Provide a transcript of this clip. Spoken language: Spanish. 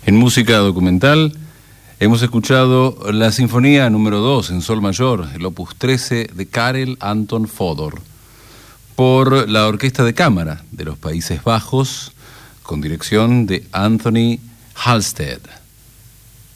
En música documental hemos escuchado la Sinfonía número 2 en Sol mayor, el opus 13 de Karel Anton Fodor, por la Orquesta de Cámara de los Países Bajos, con dirección de Anthony Halstead.